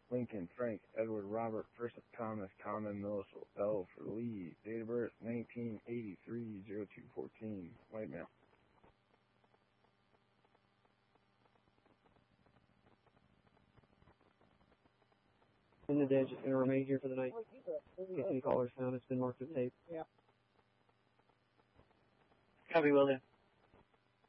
Lincoln, Frank, Edward, Robert, first of Thomas, Common, Millicent, L for Lee, date of birth 1983-0214, white male. In the day, just going to remain here for the night. If any callers found, it's been marked with tape. Yeah. Copy, will do.